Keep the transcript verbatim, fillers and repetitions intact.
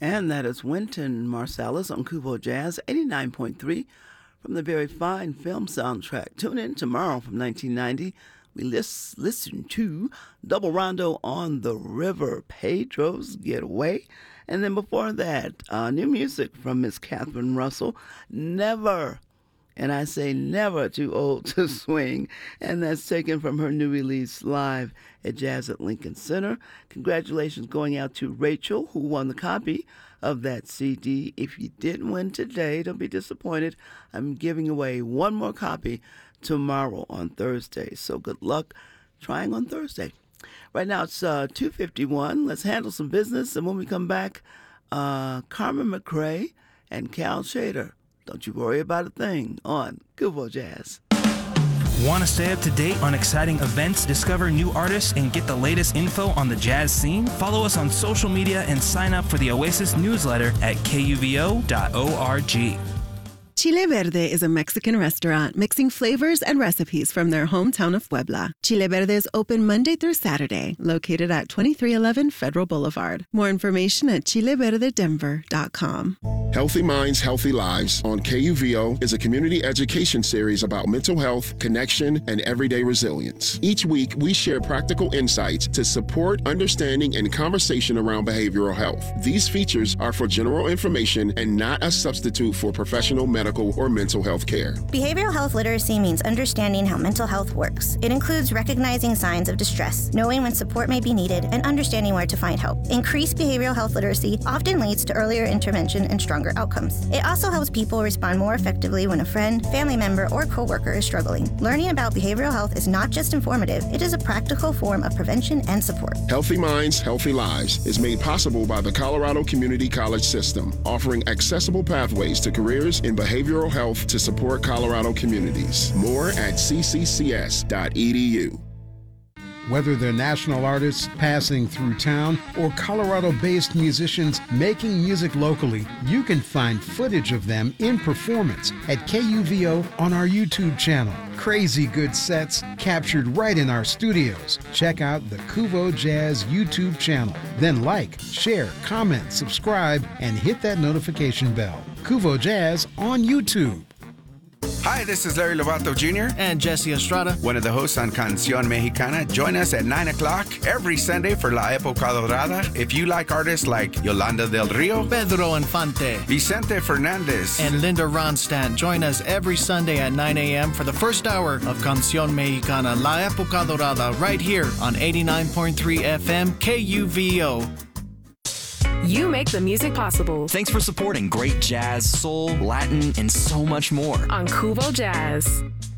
And that is Wynton Marsalis on Kuvo Jazz eighty-nine point three from the very fine film soundtrack. Tune in tomorrow from nineteen ninety. We lis- listen to Double Rondo on the River, Pedro's Getaway. And then before that, uh, new music from Miss Catherine Russell, Never. And I say never too old to swing. And that's taken from her new release live at Jazz at Lincoln Center. Congratulations going out to Rachel, who won the copy of that C D. If you didn't win today, don't be disappointed. I'm giving away one more copy tomorrow on Thursday. So good luck trying on Thursday. Right now it's uh, two fifty-one. Let's handle some business. And when we come back, uh, Carmen McRae and Cal Shader. Don't you worry about a thing on Kuvo Jazz. Want to stay up to date on exciting events, discover new artists, and get the latest info on the jazz scene? Follow us on social media and sign up for the Oasis newsletter at K U V O dot org. Chile Verde is a Mexican restaurant mixing flavors and recipes from their hometown of Puebla. Chile Verde is open Monday through Saturday, located at twenty-three eleven Federal Boulevard. More information at chile verde denver dot com. Healthy Minds, Healthy Lives on K U V O is a community education series about mental health, connection, and everyday resilience. Each week, we share practical insights to support understanding and conversation around behavioral health. These features are for general information and not a substitute for professional medical or mental health care. Behavioral health literacy means understanding how mental health works. It includes recognizing signs of distress, knowing when support may be needed, and understanding where to find help. Increased behavioral health literacy often leads to earlier intervention and stronger outcomes. It also helps people respond more effectively when a friend, family member, or coworker is struggling. Learning about behavioral health is not just informative, it is a practical form of prevention and support. Healthy Minds, Healthy Lives is made possible by the Colorado Community College System, offering accessible pathways to careers in behavioral health to support Colorado communities. More at c c c s dot e d u. Whether they're national artists passing through town or Colorado-based musicians making music locally, you can find footage of them in performance at K U V O on our YouTube channel. Crazy good sets captured right in our studios. Check out the Kuvo Jazz YouTube channel. Then like, share, comment, subscribe, and hit that notification bell. Kuvo Jazz on YouTube. Hi, this is Larry Lovato Junior and Jesse Estrada, one of the hosts on Canción Mexicana. Join us at nine o'clock every Sunday for La Época Dorada. If you like artists like Yolanda del Rio, Pedro Infante, Vicente Fernandez, and Linda Ronstadt, join us every Sunday at nine a.m. for the first hour of Canción Mexicana, La Época Dorada, right here on eighty-nine point three F M K U V O. You make the music possible. Thanks for supporting great jazz, soul, Latin, and so much more on Kuvo Jazz.